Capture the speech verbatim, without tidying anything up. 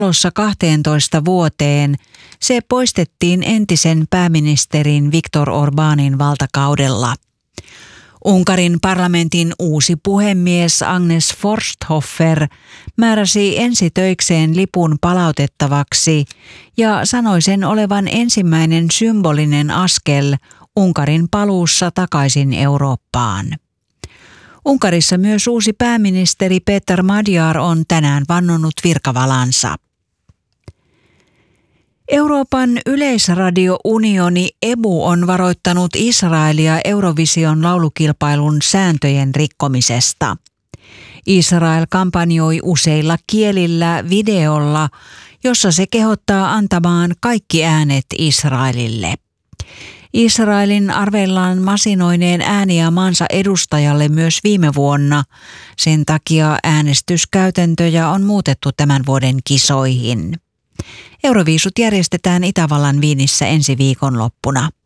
Tulossa kahteentoista vuoteen se poistettiin entisen pääministerin Viktor Orbánin valtakaudella. Unkarin parlamentin uusi puhemies Agnes Forsthofer määräsi ensitöikseen lipun palautettavaksi ja sanoi sen olevan ensimmäinen symbolinen askel Unkarin paluussa takaisin Eurooppaan. Unkarissa myös uusi pääministeri Péter Magyar on tänään vannonut virkavalansa. Euroopan yleisradiounioni E B U on varoittanut Israelia Eurovision laulukilpailun sääntöjen rikkomisesta. Israel kampanjoi useilla kielillä videolla, jossa se kehottaa antamaan kaikki äänet Israelille. Israelin arvellaan masinoineen ääniä maansa edustajalle myös viime vuonna. Sen takia äänestyskäytäntöjä on muutettu tämän vuoden kisoihin. Euroviisut järjestetään Itävallan Viinissä ensi viikonloppuna.